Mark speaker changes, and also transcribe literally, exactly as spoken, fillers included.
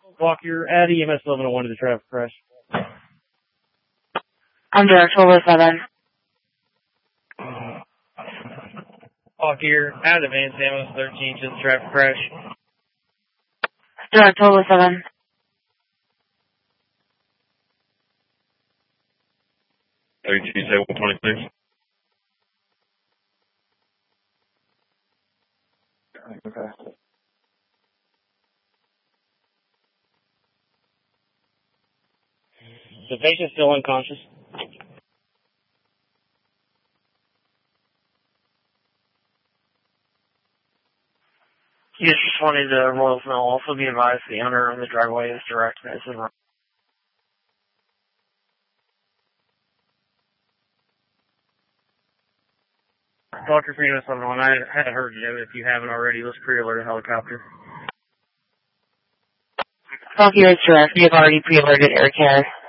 Speaker 1: Walk your add E M S eleven oh one to the traffic crash.
Speaker 2: I'm direct twelve oh seven.
Speaker 1: Walk here, add advanced ambulance thirteen to the traffic crash.
Speaker 2: Direct twelve oh seven.
Speaker 3: thirty-two, say one twenty-six.
Speaker 4: Okay.
Speaker 1: The patient's still unconscious.
Speaker 2: You just responded to Royal Mill. Also be advised the owner of the driveway is direct. That's in
Speaker 1: Doctor for E M S eleven oh one, I hadn't heard you. If you haven't already, let's pre-alert a helicopter.
Speaker 2: Talk here is direct. We have already pre-alerted air care.